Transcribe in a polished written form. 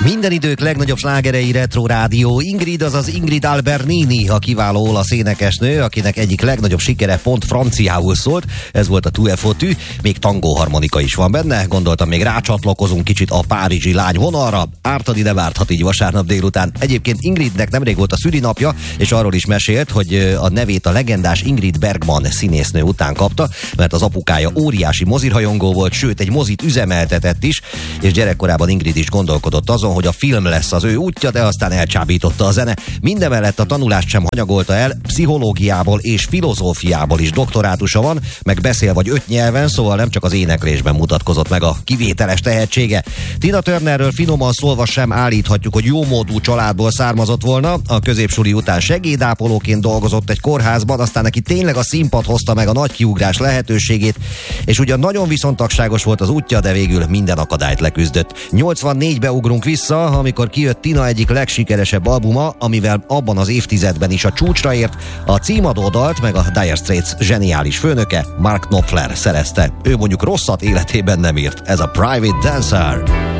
Minden idők legnagyobb slágerei Retro Rádió. Ingrid, azaz Ingrid Albernini, a kiváló olasz énekesnő, akinek egyik legnagyobb sikere pont franciául szólt. Ez volt a Tu es foutu, még tangó harmonika is van benne. Gondoltam, még rácsatlakozunk kicsit a párizsi lány vonalra. Ártani nem árthat így vasárnap délután. Egyébként Ingridnek nemrég volt a szülinapja, és arról is mesélt, hogy a nevét a legendás Ingrid Bergman színésznő után kapta, mert az apukája óriási mozirajongó volt, sőt egy mozit üzemeltetett is, és gyerekkorában Ingrid is gondolkodott azon, hogy a film lesz az ő útja, de aztán elcsábította a zene. Mindemellett a tanulást sem hanyagolta el, pszichológiából és filozófiából is doktorátusa van, meg beszél vagy 5 nyelven, szóval nem csak az éneklésben mutatkozott meg a kivételes tehetsége. Tina Turnerről finoman szólva sem állíthatjuk, hogy jómódú családból származott volna. A középsuli után segédápolóként dolgozott egy kórházban, aztán neki tényleg a színpad hozta meg a nagy kiugrás lehetőségét, és ugyan nagyon viszontagságos volt az útja, de végül minden akadályt leküzdött. 84-be ugrunk vissza, amikor kijött Tina egyik legsikeresebb albuma, amivel abban az évtizedben is a csúcsra ért. A címadó dalt meg a Dire Straits zseniális főnöke, Mark Knopfler szerezte. Ő mondjuk rosszat életében nem írt. Ez a Private Dancer.